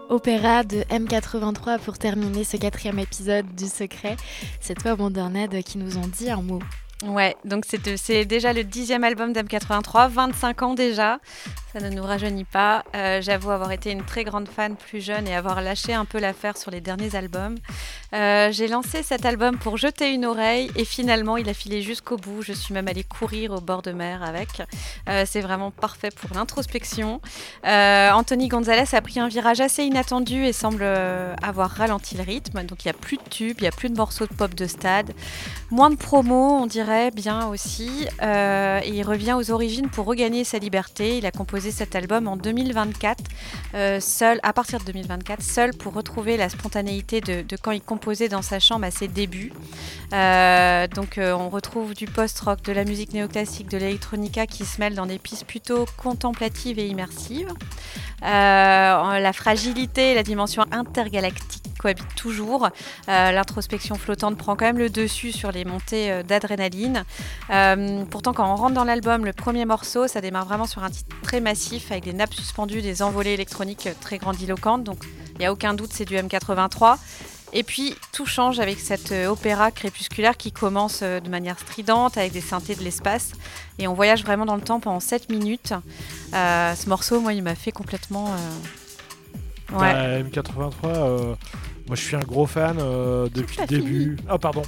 Opéra de M83 pour terminer ce 4e épisode du Secret. C'est toi, Wonderned, qui nous en dit un mot. Ouais, donc c'est déjà le 10e album d'M83, 25 ans déjà, ça ne nous rajeunit pas. J'avoue avoir été une très grande fan plus jeune et avoir lâché un peu l'affaire sur les derniers albums. J'ai lancé cet album pour jeter une oreille et finalement il a filé jusqu'au bout. Je suis même allée courir au bord de mer avec. C'est vraiment parfait pour l'introspection. Anthony Gonzalez a pris un virage assez inattendu et semble avoir ralenti le rythme. Donc il n'y a plus de tubes, il n'y a plus de morceaux de pop de stade, moins de promos, on dirait bien aussi. Et il revient aux origines pour regagner sa liberté. Il a composé cet album en 2024, seul, à partir de 2024, seul pour retrouver la spontanéité de quand il composait dans sa chambre à ses débuts. Donc on retrouve du post-rock, de la musique néoclassique, de l'électronica qui se mêle dans des pistes plutôt contemplatives et immersives. La fragilité et la dimension intergalactique cohabitent toujours. L'introspection flottante prend quand même le dessus sur les montées d'adrénaline. Pourtant, quand on rentre dans l'album, le premier morceau, ça démarre vraiment sur un titre très massif avec des nappes suspendues, des envolées électroniques très grandiloquentes. Donc, il n'y a aucun doute, c'est du M83. Et puis, tout change avec cet opéra crépusculaire qui commence de manière stridente avec des synthés de l'espace. Et on voyage vraiment dans le temps pendant 7 minutes. Ce morceau, moi, il m'a fait complètement... Ouais. M83, moi je suis un gros fan depuis le début. Ah pardon.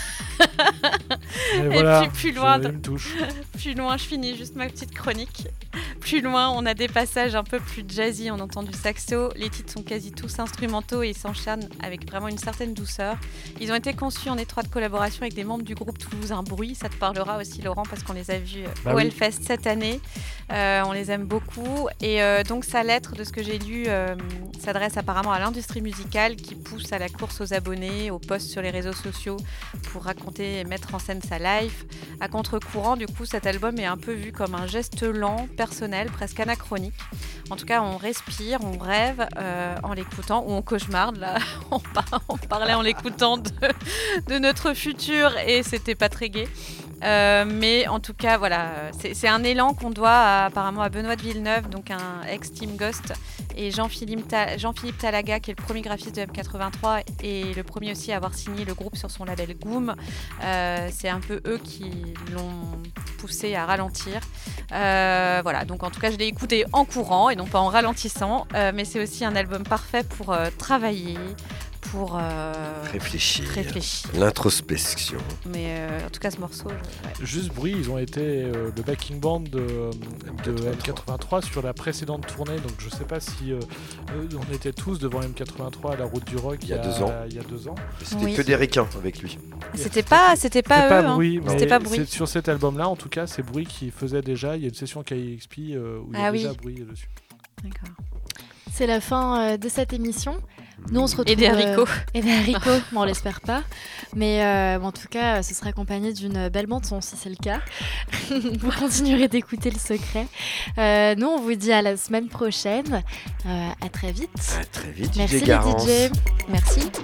Et voilà, puis plus loin, me touche. Plus loin, je finis juste ma petite chronique. Plus loin, on a des passages un peu plus jazzy, on entend du saxo. Les titres sont quasi tous instrumentaux et ils s'enchaînent avec vraiment une certaine douceur. Ils ont été conçus en étroite collaboration avec des membres du groupe Toulousain Bruit. Ça te parlera aussi, Laurent, parce qu'on les a vus au Hellfest cette année. On les aime beaucoup. Et donc, sa lettre, de ce que j'ai lu, s'adresse apparemment à l'industrie musicale qui pousse à la course aux abonnés, aux posts sur les réseaux sociaux pour raconter et mettre en scène sa life. À contre-courant, du coup, cet album est un peu vu comme un geste lent, personnel, presque anachronique. En tout cas, on respire, on rêve en l'écoutant, ou on cauchemarde. Là, on parlait en l'écoutant de notre futur et c'était pas très gai. Mais en tout cas, voilà, c'est un élan qu'on doit apparemment à Benoît de Villeneuve, donc un ex-Team Ghost, et Jean-Philippe Talaga, qui est le premier graphiste de M83 et le premier aussi à avoir signé le groupe sur son label Goom. C'est un peu eux qui l'ont poussé à ralentir. Voilà, donc en tout cas, je l'ai écouté en courant et non pas en ralentissant, mais c'est aussi un album parfait pour travailler, pour réfléchir. L'introspection. Mais en tout cas, ce morceau... Juste Bruit, ils ont été le backing band de M83 sur la précédente tournée, donc je sais pas si on était tous devant M83 à la Route du Rock il y a 2 ans. C'était que des ricains avec lui. C'était pas eux, Bruit, hein. C'était pas Bruit. Sur cet album-là, en tout cas, c'est Bruit qui faisait déjà. Il y a une session KXP où il y a déjà Bruit dessus. D'accord. C'est la fin de cette émission. Nous, on se retrouve... Et des haricots. Et des haricots, bon, on l'espère pas. Mais en tout cas, ce sera accompagné d'une belle bande-son, si c'est le cas. Vous continuerez d'écouter Le Secret. Nous, on vous dit à la semaine prochaine. À très vite. À très vite, Merci DJ les Garance. DJ. Merci.